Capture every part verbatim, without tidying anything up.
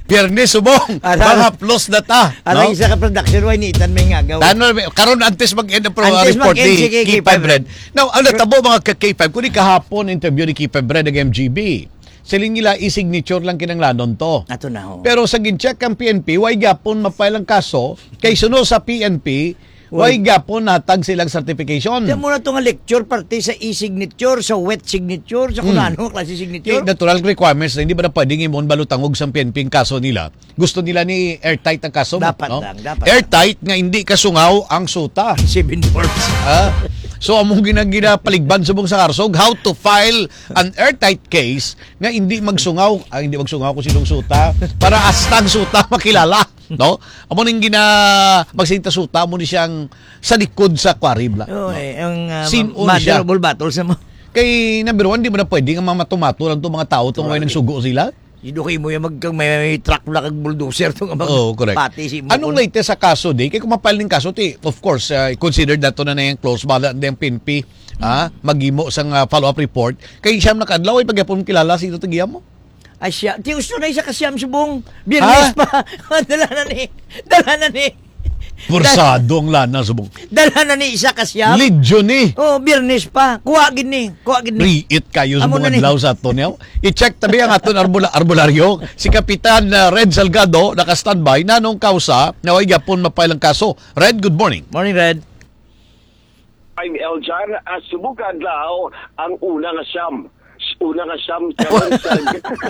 Biyernes subong. Mga plus data. Alang isa ka production why ni itan may nga gaw. Tano karon antes mag-end ang pro Antes report mag-end si ni K K five Red. Now, ang natabo mga ka K five kuni kahapon interview ni K five Red ng M G B. Siling nila i-signature lang kinanglanon to. Ato na ho. Pero sa gincheck ang P N P, way gapon mapailang kaso kay suno sa P N P. Way gapon natag silang certification. Diyan mo na ito nga lecture parte sa e-signature, sa wet signature, sa kung ano klase signature. Yung natural requirements na hindi ba na pwedeng imon balutangog sa P N P ang kaso nila. Gusto nila ni airtight ang kaso. Dapat no? lang, dapat. Airtight nga hindi kasungaw ang suta. Seven Forbes. Ah, so among ginaginapaligban subong sa karsog how to file an airtight case nga hindi magsungaw, ah, hindi magsungaw kung sinong suta para astang suta makilala, no? Amo ning gina magsinta suta mo ni siyang sa likod sa kwaribla. Oh, eh, ang uh, Sin-on ma- siya. motherable battle sa mo. Kay number one, di mo na pwede nga mamatumato lang itong mga tao itong ngayon nagsugo sila. Idukay mo yung mag may, may truck na kag bulldozer to nga mag Oh, correct. pati si mo. Anong latest sa kaso di? Kaya kung mapile ng kaso ti, of course, uh, considered na ito na na yung close bala ng P N P, ah, magimo sang uh, follow-up report. Kay siyam nakadlaw ay pagyapon kilala sino tagiya mo? Ay siya, ti gusto na isa kasiyam subong. Biyernes pa. Dala na ni. Dala na ni. Pursado ang lana subong. Dala na ni isa kasiyam. Lidyo ni. Oh, Biyernes pa. Kuha gid ni. Kuha gid ni. Riit kayo sa Amo na mga ni. adlaw sa ato niyaw. I-check tabi ang aton arbula arbularyo. Si Kapitan uh, Red Salgado naka-standby nanong kausa na way gyapon mapile ang kaso. Red, good morning. Morning, Red. I'm Eljan. Uh, subukan daw ang una nga siyam. Una nga siyam. karon sa-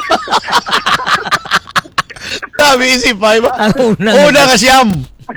Sabi isip pa ba? Ang una Una ka siyam.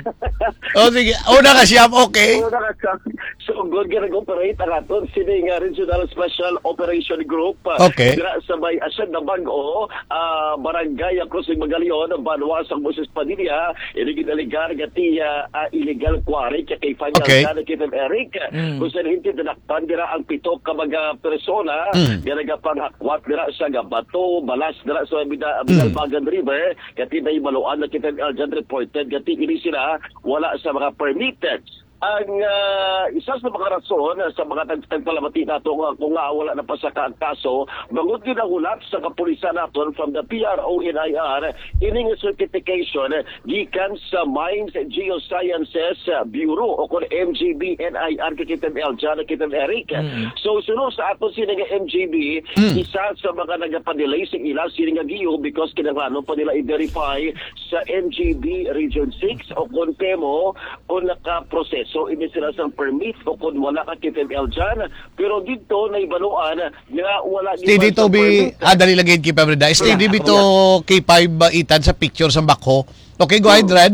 O sige, una ka siyam, okay. Una nga siyam. So, good ka nag-operate ang aton. Sini nga Regional Special Operation Group. Okay. Dira sa may asyan na Bago, uh, Barangay Cruzing Magalion, Banwa sa Moses Padilla, ini ginaligar gati uh, uh, illegal quarry kaya kay Fanyal Okay. na Kevin Eric. Mm. Kung saan hindi tinakpan dira ang pito ka mga persona, Mm. nga nagapangakwat dira sa Gabato, Balas dira sa Bida- Binalbagan River, gati na imaluan na Kevin Eljan reported, gati ini sila wala sa mga permitted. Ang uh, isa sa mga rason uh, sa mga tagpalamati nato nga kung nga wala na pasaka ang kaso, bangod yun ang ulat sa kapulisan naton from the P R O N I R, ining certification uh, gikan sa Mines and Geosciences uh, Bureau o kung M G B N I R kikitan Eljan kikitan Eric. Mm. So sunod sa ato sila nga M G B, Mm. isa sa mga nagapadelay sa ila sila nga giyo because kinangano pa nila i-verify sa M G B Region six o kung temo kung nakaproseso. So, ini sila sa permit o kung wala ka Kevin Eljan. Pero dito, naibaluan nga wala Stay giban dito sa bi, permit. ah, dali lagi kay Pabrida. Stay Yeah. dito K five ba itan sa picture sa bako. Okay, go ahead, Red.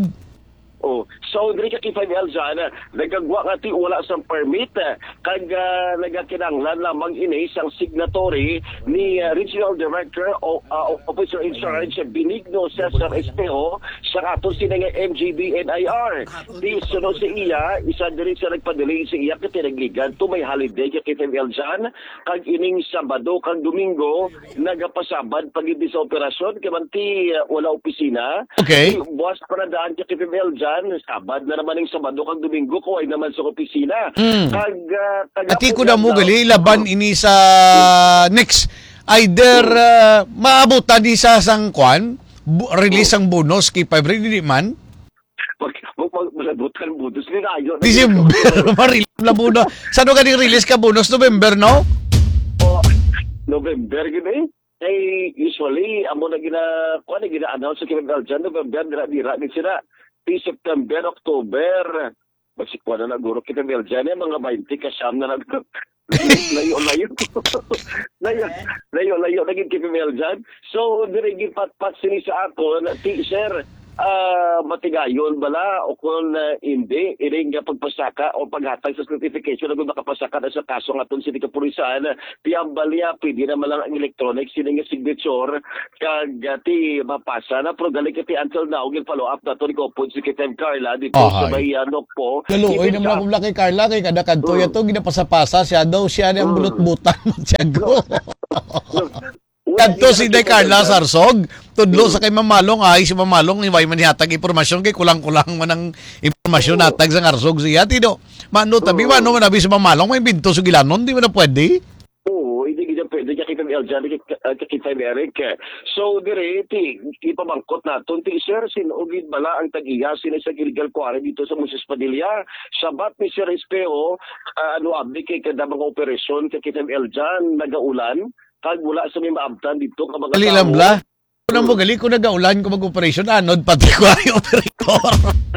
Oh, so diri ka Kevin Eljan, nagagwa nga ti wala sa permit kag uh, nagakinanglan lamang ini sang signatory ni uh, Regional Director o uh, Officer in Charge Benigno Cesar Espejo sa ato sila nga M G B N I R. Di sunod sa iya, isa diri sa nagpadali sa iya kay nagligan to may holiday kay Kevin Eljan kag ining Sabado kag Domingo nagapasabad pag hindi sa operasyon kay man ti uh, wala opisina. Okay. Di, buwas para daan kay Kevin Eljan, Sabad na naman yung Sabado kang Domingo ko ay naman sa opisina. Mm. Kag, uh, taga- Ati ko na mo gali laban ini sa next either uh, maabutan di sa sangkwan bu- release ang bonus kay five Red di man Mag, mag, mag, malabutan budos ni Rayo. December ma-release na bonus. Sano ka release ka bonus November no? O, November gini. Eh, usually, amo na gina, kung na gina-announce sa Kevin Eljan, November, dira-dira, ni sila. Di September, October, magsikwa na naguro kita Eljan, eh, mga twenty kasyam na nag layo-layo. Layo-layo, naging kita Eljan. So, dirigin pat-pat sini sa ako, na ti-sir, ah matigayon bala o kung uh, hindi, iring nga pagpasaka o paghatag sa certification na kung makapasaka na sa kaso nga itong sini kapulisan, tiyambalya, pwede naman lang ang electronic, sini nga signature, kag uh, ti mapasa na, pero galing kati until now, yung follow-up na ito ni Kopon, si Kitem Carla, dito Oh, sa hi. may ano po. Galuoy Even naman sa- akong laki Carla kay kada kadto yato ginapasa-pasa siya daw siya niyang bulot-butan magtiyago. Kadto si Day Carla Sarsog, tudlo sa kay Mamalong ay si Mamalong iway man hatag impormasyon kay kulang-kulang man ang impormasyon natag sa Arsog siya tido. Mano tabi mano man abi si Mamalong may binto sa gilanon di man na pwede. Oo, hindi gina pwede niya kita K L dyan, kay five Eric. So, dire, ti, ipamangkot natin, ti, sir, sinugid bala ang tag-iya, sinisag illegal quarry dito sa Moses Padilla. Sabat ni Sir Espeo, uh, ano, abdi kay kada mga operasyon, kay five L dyan, nagaulan, kag wala sa may maabtan dito, ka mga Gali lang bla. Kung mo gali, kung nag-aulan ko mag-operation, anod, pati ko ay operator.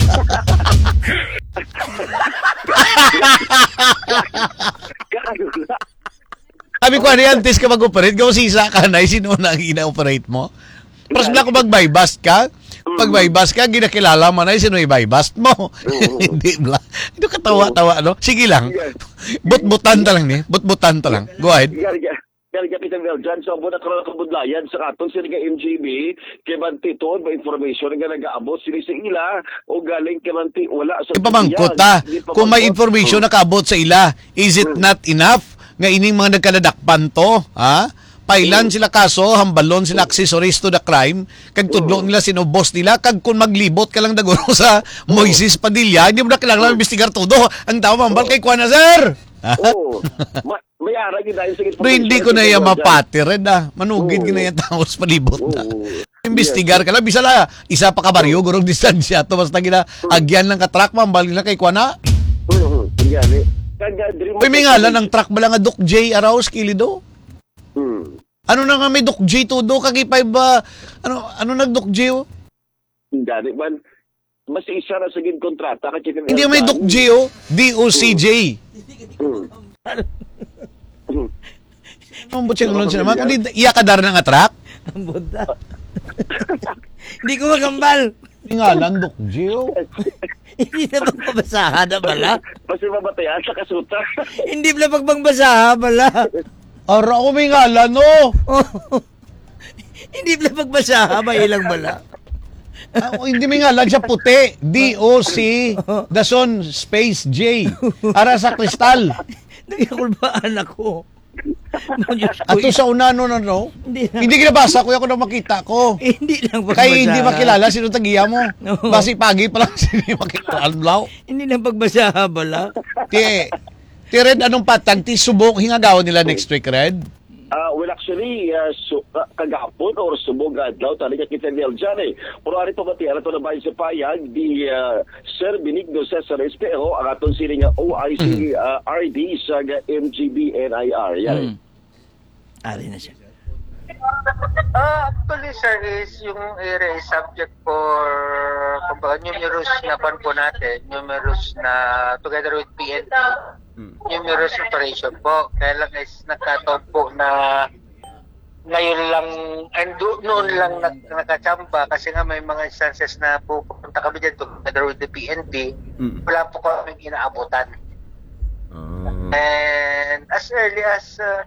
Sabi ko, ano yan, tis ka mag-operate, gawa sisa ka na, sino na ang ina-operate mo? Pras na kung mag-bypass ka, pag bypass ka, ginakilala mo na, sino i-bypass mo? Hindi bla. Hindi katawa-tawa, no? Sige lang. But-butan ta lang ni. But-butan ta lang. Go ahead. Kaya Kapitan Veljan, so muna karoon ng kabudlayan sa katon sila nga M G B, kay Banti ton, ba information nga nag-aabot sila sa ila, o galing kay Banti, wala sa... Ipamangkot ta. Kung may information nakaabot sa ila, is it not enough nga ining mga nagkanadakpan to? Ha? Pailan sila kaso, hambalon sila accessories to the crime, kag tudlo nila sino boss nila, kag kung maglibot ka lang daguro sa Moises Padilla, hindi mo na kailangan investigar todo. Ang tao mambal kay Kuana, sir! Oo. Ma- may ara gid dahil sa Pero hindi ko na yan mapati rin ah. Manugid ko na yan tao sa palibot na. Investigar ka lang. Bisa la, isa pa ka baryo, gurong distansya. To basta gina, agyan lang ka truck, mambal nila kay Kuana. Oo. Yan eh. Uy, may ngalan ng truck ba lang nga Doc J Arauz, Kilido? Hmm. Ano na nga may Doc J todo, kagipay ba? Ano, ano nag Doc J oh? Hindi man. Mas isa na sa kontrata. Hindi may Doc J oh. D O C J. Hmm. Ang butsing nun siya naman. Kundi iya ka dar na nga truck? Ang buta. Hindi ko magambal. Hindi nga lang Doc J oh. Hindi na pagbabasahan na bala. Kasi mabatayan sa kasuta. Hindi na pagbabasahan bala. Ara ko may ngalan oh. Hindi na pagbasahan, may ilang bala. Ah, hindi may ngalan siya puti. D O C Dason Space J. Ara sa kristal. Nagikulbaan ako. Ato sa una no no no. Hindi na. Hindi kinabasa ko, ako na makita ko. Eh, hindi lang pagbasahan. Kaya hindi makilala sino tagiya mo. No. Basi pagi pa lang sino makilala. Alblaw. Hindi lang pagbasahan bala. Ti, ti Red, anong patag? Ti subok hingagaw nila next week, Red? Uh, well, actually, uh, su- uh, kagapon or subog adlaw talaga kita nil dyan eh. Pero ari pa mati, ano to na bayan sa payag, di uh, Sir Benigno Cesar Espejo, ang atong sili nga O I C uh, R D sa M G B N I R. Yan. Mm. Ari na siya. Uh, actually, sir, is yung area is subject for kumbaga numerous na pan po natin, numerous na together with P N P, numerous operation po. Kaya lang is nagkataon po na ngayon lang, and do, noon lang nag, nakachamba kasi nga may mga instances na pupunta kami dyan together with the P N P, wala po kami inaabutan. Uh. And as early as uh,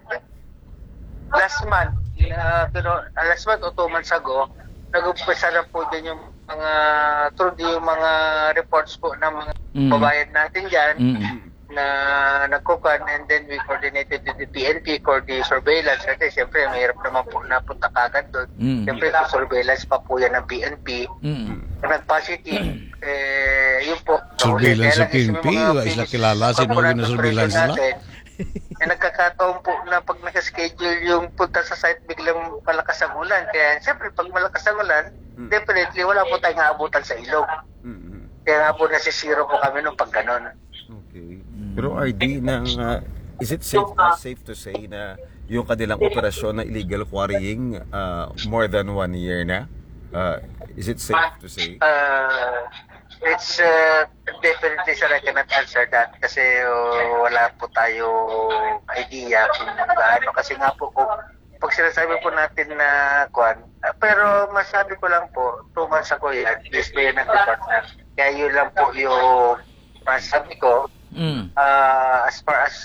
last month, uh, pero uh, last month o two months ago, nag-umpisa na po din yung mga, through yung mga reports po ng mga mm. babayad natin dyan, mm. na nagkukan, and then we coordinated with the P N P for the surveillance. Kasi siyempre, mahirap naman po napunta kagad doon. Mm. Siyempre, yung surveillance pa po yan ng P N P. Mm. Nag-positive, eh, yun po. Surveillance sa P N P? Isla kilala, sino yung na-surveillance nila? Eh, nagkakataon po na pag nakaschedule yung punta sa site, biglang malakas ang ulan. Kaya siyempre, pag malakas ang ulan, mm. definitely wala po tayong aabutan sa ilog. Mm-hmm. Kaya nga po nasisiro po kami nung pag ganon. Okay. Pero R D, ng, uh, is it safe, uh, safe to say na yung kanilang operasyon na illegal quarrying uh, more than one year na? Uh, is it safe to say? Uh, it's uh, definitely, sir, I cannot answer that kasi uh, wala po tayo idea kung gaano. Kasi nga po, kung pag sinasabi po natin na kwan, uh, pero masabi ko lang po, two months ago yan, yes, may nag-report na. Kaya yun lang po yung masabi ko. Mm. Uh, as far as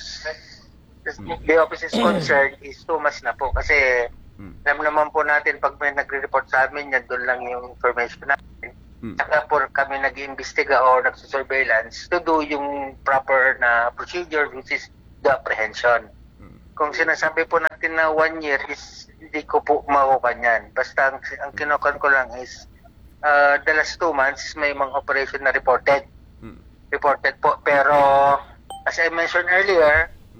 the office is concerned, is two months na po. Kasi mm. alam naman po natin, pag may nagre-report sa amin, yan doon lang yung information natin. Mm. Saka po kami nag-iimbestiga or nag-surveillance to do yung proper na procedure, which is the apprehension. Mm. Kung sinasabi po natin na one year is hindi ko po makukan yan. Basta ang, ang kinukan ko lang is uh, the last two months may mga operation na reported. Mm. Reported po. Pero as I mentioned earlier,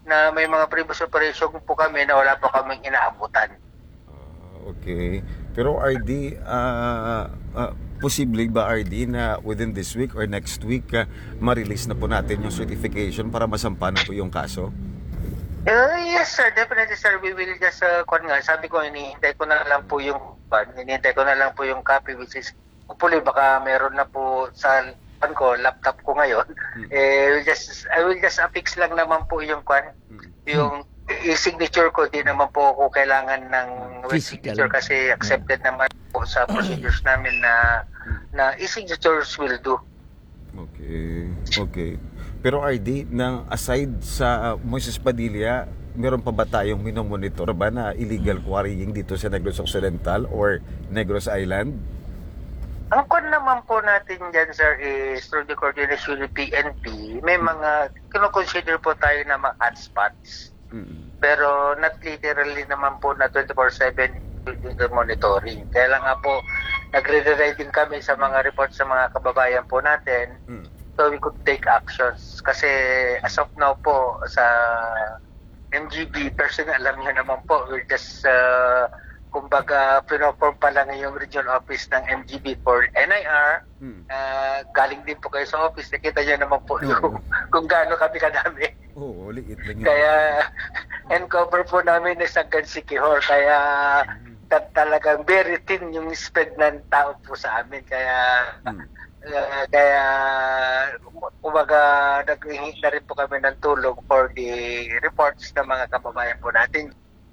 na may mga previous operation po kami na wala pa kaming inaabutan. Ah, okay. Pero R D, uh, uh, posible ba R D na within this week or next week uh, ma-release na po natin yung certification para masampahan po yung kaso? Uh, yes sir, definitely sir. We will just, uh, kung nga, sabi ko, hinihintay ko na lang po yung, hinihintay ko na lang po yung copy, which is, hopefully baka meron na po sa pan ko, laptop ko ngayon. Hmm. Eh, we'll just, I will just affix lang naman po yung kwan, hmm. yung e-signature ko, di naman po ako kailangan ng wet signature kasi accepted hmm. naman po sa procedures namin na na e-signatures will do. Okay, okay. Pero R D, nang aside sa uh, Moises Padilla, meron pa ba tayong minomonitor ba na illegal quarrying dito sa Negros Occidental or Negros Island? Ang kon naman po natin dyan, sir, is through the coordination with P N P, may mga, kino-consider po tayo na mga hotspots. Mm-hmm. Pero not literally naman po na twenty-four seven the monitoring. Kaya lang nga po, nagre-rely din kami sa mga reports sa mga kababayan po natin, mm-hmm. so we could take actions. Kasi as of now po, sa M G B, personal, alam nyo naman po, we're just... Uh, kumbaga, pinoform pa lang yung regional office ng M G B for N I R. Hmm. Uh, galing din po kayo sa office. Nakita nyo naman po oh. yung, kung gaano kami kadami. Oo, oh, liit lang yun. Kaya, and-cover po namin is hanggang Sikihor. Kaya, hmm. ta- talagang very thin yung spread ng tao po sa amin. Kaya, hmm. uh, kaya, kumbaga, naghihingi na rin po kami ng tulong for the reports ng mga kababayan po natin.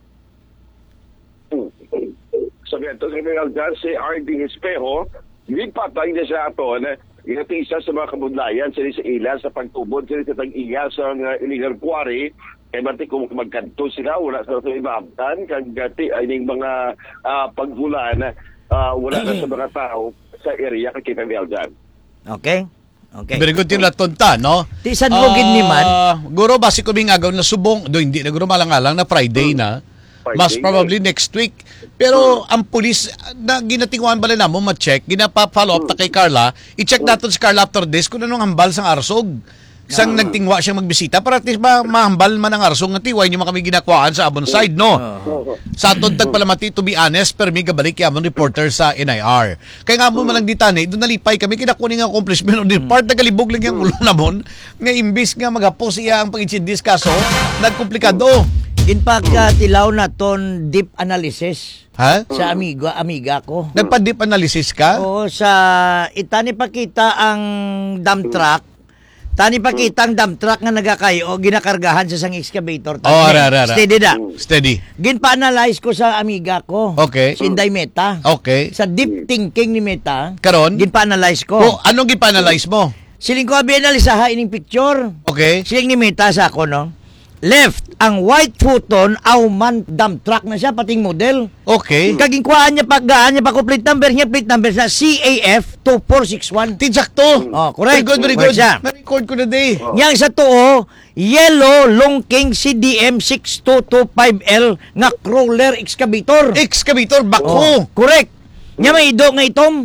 Sabi ito, General John, si R D Espejo, hindi patay niya sa aton, inati isa sa mga kabudlayan, sila sa ila, sa pagtubod, sila sa tag-iya sa uh, illegal quarry, kaya mati kung magkanto sila, wala sa ito ibabtan, kagati ay ng mga uh, paghulan, uh, wala na sa mga tao sa area kay K P M L. Okay? Okay. Very good yung latunta, no? Di san mo gid ni man. Uh, guro, basi ko bingagaw na subong, do hindi na guro malang-alang na Friday na. Mas probably next week. Pero ang pulis, na ginatinguan bala na mo, ma-check, ginapa-follow up ta kay Carla, i-check natin si Carla after this kung anong hambal sang arsog. Sang uh, nagtingwa siyang magbisita para at least ma mahambal man ang arsog nga tiway niyo kami ginakuhaan sa abon side, no? Uh, sa atod tag palamati, to be honest, per mi gabalik yamon reporter sa N I R. Kaya nga mo man lang ditani, doon nalipay kami, kinakuni nga accomplishment on the part, nagalibog lang yung ulo namon, nga imbis nga magapos iya ang pag-ichindis kaso, nagkomplikado. In pagkatilaw na ton deep analysis ha? Sa amigo, amiga ko. Nagpa-deep analysis ka? Oo, sa itani pakita ang dump truck. Tani pakita ang dump truck nga nagakayo ginakargahan sa sang excavator. Oh, ara, ara, ara. Steady da. Steady. Gin-pa-analyze ko sa amiga ko. Okay. Si Inday Meta. Okay. Sa deep thinking ni Meta. Karon? Gin-pa-analyze ko. Oh, anong gin-pa-analyze mo? Siling ko abi analisaha ining picture. Okay. Siling ni Meta sa ako, no? Left, ang white futon, Auman dump truck na siya, pating model. Okay. Kaging kuhaan niya, paggaan niya, pa plate number niya, plate number sa C A F two four six one. Tinsakto. Oh, correct. Very good, very good. Na-record ko na day. Oh. Yang sa tuo, yellow Longking C D M six two two five L nga crawler excavator. Excavator, bako. Oh, correct. Nya may ido nga itom.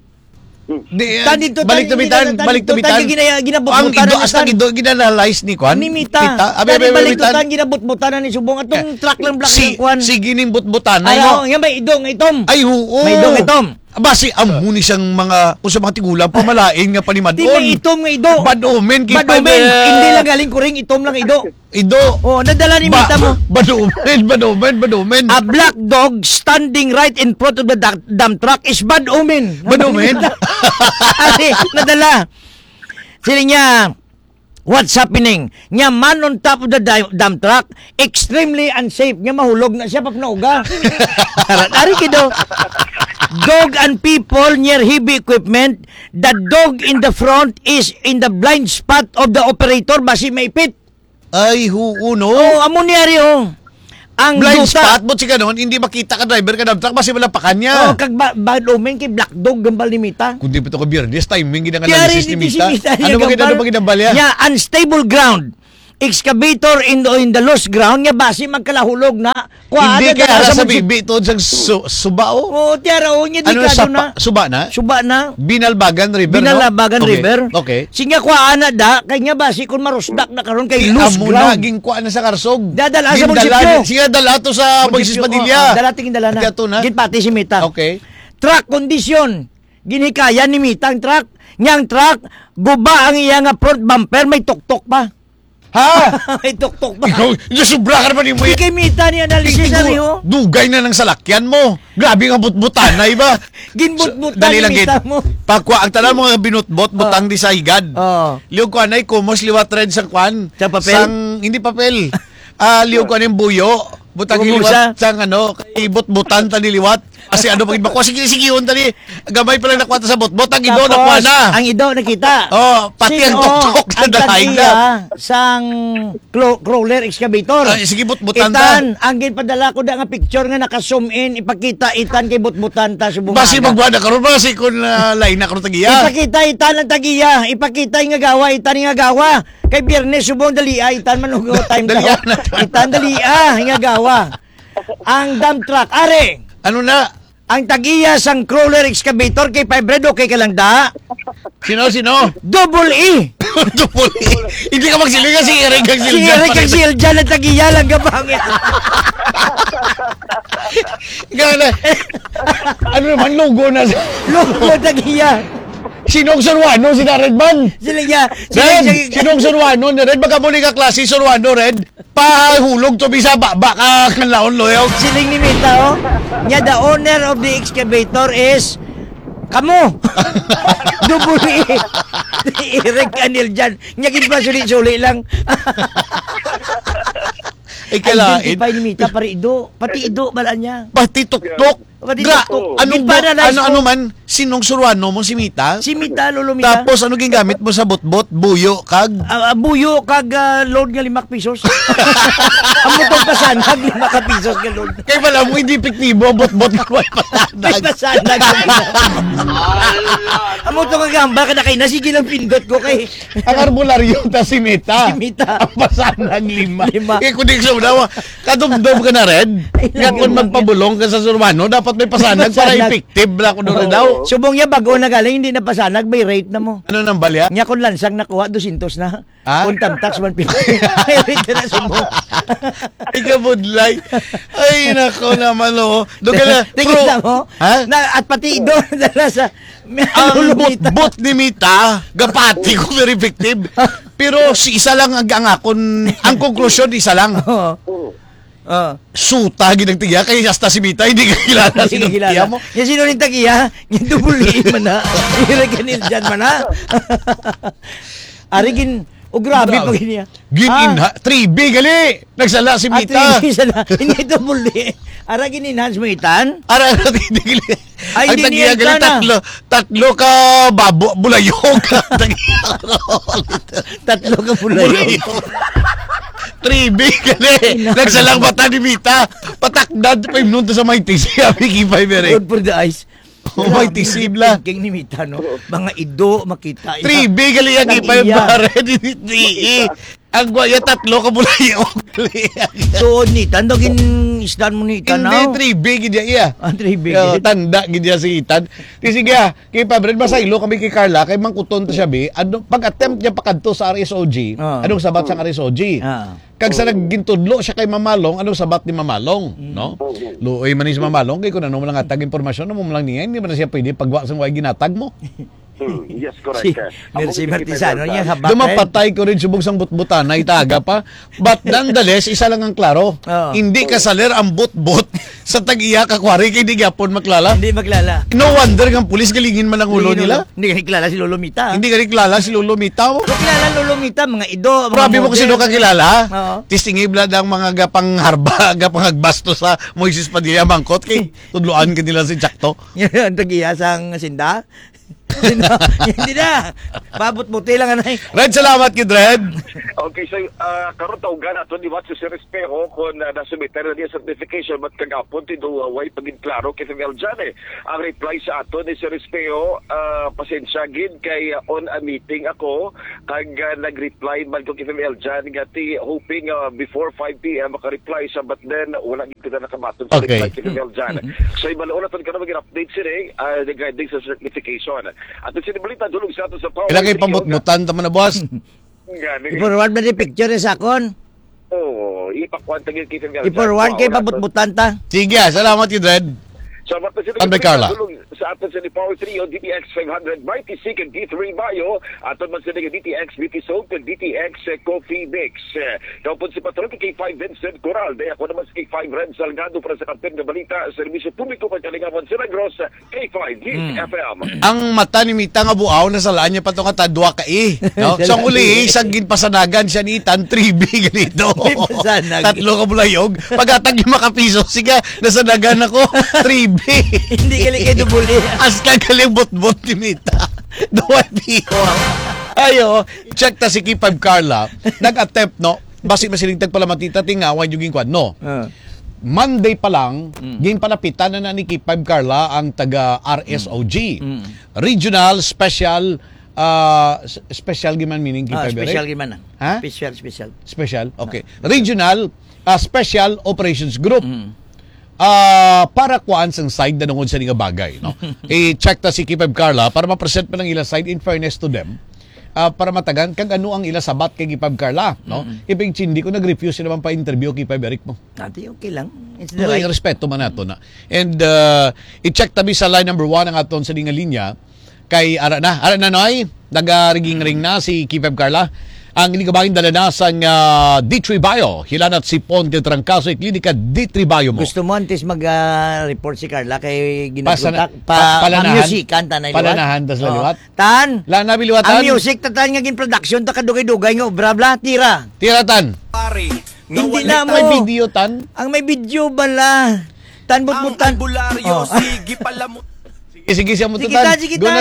Di, Tan dito, balik tan- tumitan, tan- balik tan- tumitan. tan- gina- ginabot- Ang butan ido, na hasta tan- ido, ginanalyze ni Kwan. Ni Mita. Abi, abi, Tani abi, balik Mitan. tutan, ginabot-butan na ni subong. Atong truck lang black Si, ng kwan. si gining butbutan. Ay, Ano? oh, nga may ido nga itom. Ay, oo. May ido nga itom. Basi, amuni siyang mga, kung sa mga tigulang, pamalain nga panimadon. Di may itom nga ido. Bad omen. Bad omen. Hindi lang galing kuring, itom lang ido. Ido. Oh, nadala ni Mita mo. Bad omen, bad omen, bad omen. A black dog standing right in front of the da- dump truck is bad omen. Bad omen? Ay, nadala. Sila niya, what's happening? Nya man on top of the di- dump truck, extremely unsafe. Nya mahulog na siya papnauga. Ari kido. Dog and people near heavy equipment. The dog in the front is in the blind spot of the operator. Basi maipit. Ay, huu, no? Oh, amo niyari, oh. Ang Blind duta, spot, but si kanon, hindi makita ka driver ka ng truck, basi wala pa kanya. oh, kag ba, bad omen kay black dog gambal ni Mita. Kundi pa ito ko biyernes, timing ginang Kaya analysis rin ni si Mita. Mita Ano ba ginang ba ginambal ya? Yeah, unstable ground. excavator in the, in the lost ground nga basi magkalahulog na kuha Hindi na kaya dala sa munisip- bibi to sa su, suba o. Oo, tiara o, nga di Ano ka sa doon na. suba na? Suba na. Binalbagan River, Binalabagan no? Okay. River. Okay. Sige, kuha na da, kay nga basi kung marusdak na karon kay Amo lost na, ground. ging kuha na sa Karsog. Dadala sa Gindala- munisipyo. Sige, dala to sa Moises Munisipyo, Padilla. oo, oo, dala tingin dala na. Kaya to na. Ginpati si Mita. Okay. Truck condition. Ginikayan ni Mita ang truck. Nyang truck, guba ang iya nga front bumper, may tuktok pa. Ha? May tuktok pa. Ikaw, yung sobra ka naman mo Hindi yan. kay Mita ni analysis na riho. Dugay na ng salakyan mo. Grabe nga butbutan na iba. Ginbut-butan Dali lang ni gid. Mita mo. Pagkwa ang tanan mga binutbot butang di sa higad. Oo. Liog ko anay kumos liwat red sa kwan. Sa papel? Sang hindi papel. Ah, liog ko anay buyo. Butang Kumusa? liwat sang ano, ibot-butan tani liwat. Kasi ano pag ibakwa sige sige yun tani. Gamay pa lang nakwata sa bot. Botang ido na kwa na. ang ido nakita. Oh, pati ang tuktok na ang dalahin tagiya na. sang clo- crawler excavator. Ah, sige, butbutan ta. Itan, ang ginpadala ko da nga picture nga naka-zoom in, ipakita itan kay butbutan ta subong. Basi magbuha na karon ba si kun uh, lain na karon tagiya. Ipakita itan ang tagiya, ipakita nga gawa, itan nga gawa. Kay Biyernes subong dalia, itan manugo time Dalia daw. na. Itan dalia nga gawa. Ang dump truck, are, Ano na? ang tagiya sang crawler excavator kay five hundred okay ka lang da. Sino sino? Double E. Tupuli. Hindi ka magsilinga si Eric ang Si silga. Eric ang silja ng tagiya lang gabangit. Gana. Ano naman logo na sa... Logo tagiya. Sinong Sorwano? Si Redman? Sila niya. Red! Sila Sinong Sorwano? Ni Red? Baka muli ka klase Sorwano, Red? Pahulog to bisa baba ka kanlaon loyaw. Siling ni Mita, oh. Nya, the owner of the excavator is kamo. Double E. Eric Anil dyan. Nya, pa suli-suli lang. Eh, kalain. Identify ni Mita, pari ido. Pati ido, bala niya. Pati tuktok. Pati Gra, tuktok. ano, Gid ba, pa na nice ano, po. ano man, sinong Sorwano mo si Mita? Si Mita, lolo Mita. Tapos ano gingamit mo sa botbot? Buyo, kag? Ah, ah, buyo kag ah, load nga limak pisos. Ang mutong pasanag lima ka pisos nga load. Kaya pala mo hindi epektibo, bot-bot ka may May pasanag. pasanag. Ang mutong kagamba ka na kay nasige lang pindot ko kay Ang arbularyo ta si Mita. Si Mita. Ang pasanag lima. Lima. Kaya kung di ka daw, kadumdum ka na red. Ay, Nga kung lang, magpabulong ka sa Sorwano, dapat may pasanag May para pasanag. effective na kung doon daw. subong niya bago na galing hindi na pasanag may rate na mo. Ano nang balya? Nya kon lansang nakuha two hundred na. Ah? Kung tam tax one fifty. May rate na sumo. Ikabudlay. Ay, nako naman, oh. Doon ka na, Tingin na mo. Ha? Na, at pati doon dala sa Ang bot-bot ni Mita, gapati ko very effective. Pero si isa lang ang ang akon, ang konklusyon isa lang. Oo. Oh. Suta ginang tiya kay hasta si Mita hindi ka kilala Sige, sinong kilala. tiya mo. Yung sino rin tagiya, yung dubuli man na. Iraganil dyan man na. Arigin, o grabe Grabe. pag niya. Gin in three B gali. Nagsala si At Mita. hindi sana, hindi dubuli. Aragin enhance mo itan. Ara ara hindi gali. Ay, Ang hindi tagiya niya gali sana. tatlo, tatlo ka babo bulayog. Tagiya. Tatlo ka pula yun. three B gali. Nagsalang mata ni Mita. Patakdad pa yung sa may T C. Abi five ere. Good for the eyes. Oh, may tisibla. King ni Mita, no? Mga ido, makita. three B gali ang Lang ipay iya. bare di di. Ang guaya tatlo ka bulayog. So, ni tandogin isdan mo ni itan, Hindi no? three B gid iya. Ang three big. Yo, tanda gid ya si Itan. Di sige ah, kay Pabred masaylo kami kay Carla kay mangkuton ta siya bi. Ano pag attempt niya pakadto sa R S O G. Ah. Anong sabat sa R S O G? Ah. Kag sa naggintudlo siya kay Mamalong, anong sabat ni Mamalong, no? Luoy man ni si Mamalong kay kun ano mo lang atag impormasyon mo lang niya, hindi man na siya pwede pagwa sa way ginatag mo. Hmm, yes, correct. Si sir. Mercy Amo Martisano gid niya sa- habak. Dumapatay ko rin subog sang butbutan na itaga pa. But nonetheless, isa lang ang klaro. Oo. Hindi kasaler ang butbut sa tag-iya kakwari kay di gyapon maklala. Hindi maglala. No wonder ng pulis galingin man ang ulo nila. Hindi ka kilala si Lolo Mita. Hindi ka rin kilala si Lolo Mita mo. Kung kilala Lolo Mita, mga ido, mga Grabe mo model. kasi doon ka kilala. Oo. Tistingibla ang mga gapang harba, gapang agbasto sa Moises Padilla Mangkot. Kay tudloan ka nila si Chakto. Yan ang tagiya sang sinda. Hindi na. Hindi na. Pabot-buti lang anay. Red, salamat kid Red. Okay, so uh, karon tawgan ato ni Watson si Respejo kung uh, nasubmit na niya certification but kagapon tido uh, way pagin klaro kay Femel Jan eh. Ang reply sa ato ni si Respejo, uh, pasensya gid kay uh, on a meeting ako kag uh, nag-reply man ko kay Femel Jan ngati hoping uh, before five p.m. maka-reply siya but then wala gid kita nakabaton sa Okay. reply kay Femel Jan. So ibalaon naton karon mag-update sila uh, regarding sa certification. At sa balita dulog sa ato sa Power. Kailangan ipamutmutan tama na boss. Gani. I-forward mo di picture sa akon. Oh, ipakwanta gid kay Femel Jan. I-forward kay pabot-butan ta. Sige, ah, salamat kid Red. So, matapos Andre Carla. sa aton sa ni Power three o D T X five hundred Mighty Seek and D three Bayo aton man sa D T X B T Soap and D T X Coffee Mix. Kapon si Patron K five Vincent Coral. Daya ako naman sa K five Red Salgado para sa kampen na balita. Servisyo publiko pagkalingawan sa Negros K five D F M. Ang mata ni Mita nga buaw na salaan niya pa ito nga tadwa ka eh. No? So uli, isang ginpasanagan siya ni Itan, three B ganito. May pasanag. Tatlo ka bulayog. Pagkatag lima ka piso, sige, nasanagan ako, three B. Hindi kali kay dubuli. As ka kalibot-bot ni Mita. Dua piso. Ayo, check ta si K five Carla. Nag-attempt, no? Basi masilingtag pala matita tingawan yung gingkwan, no? Ah. Monday pa lang, ging palapitan na na ni K five Carla ang taga R S O G. Regional Special uh, s- Special giman meaning K Ah, five special right? gimana? Ha? Special, special. Special, okay. Regional uh, Special Operations Group. Ah, para kuan sang side na nungod sa nga bagay, no? I-check ta si K five Carla para ma-present pa ng ila side in fairness to them. Ah, para matagan kag ano ang ila sabat kay K five Carla, no? Ibig hindi ko nag-refuse naman pa interview K five Eric mo. Ati, okay lang. It's the Okay, right. respeto man nato na. And uh, i-check tabi sa line number one ang aton sa nga linya kay ara na, ara na noy, nagariging ring na si K five Carla. Ang iligabangin dala na sa uh, D three Bio, hilanat si Ponte Trancaso, Klinika D three Bio mo. Gusto mo antes mag-report si Carla kay Pasana- ginaguntak pa- pa, palanahan. pa music kanta na liwat. Palanahan, tas Oo. liwat. Tan. Lana biliwatan. Ang music tatan nga gin production ta kadugay-dugay nga obra bla tira. Tiratan. Hindi na mo. May video tan. Ang may video bala. Tan but Ang butan. albularyo, Oh. sige pala mo. Sige, sige siya mo Sige tutan. tan, sige tan.